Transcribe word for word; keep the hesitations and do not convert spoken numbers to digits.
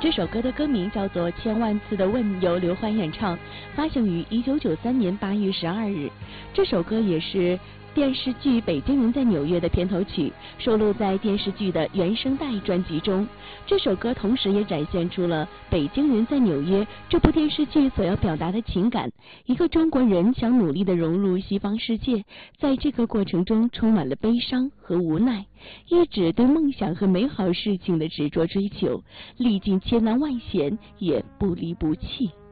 这首歌的歌名叫做《千万次的问》，由刘欢演唱，发行于一九九三年八月十二日。这首歌也是电视剧《北京人在纽约》的片头曲，收录在电视剧的原声带专辑中。这首歌同时也展现出了《北京人在纽约》这部电视剧所要表达的情感。一个中国人想努力地融入西方世界，在这个过程中充满了悲伤和无奈，一直对梦想和美好事情的执着追求，历尽千难万险也不离不弃。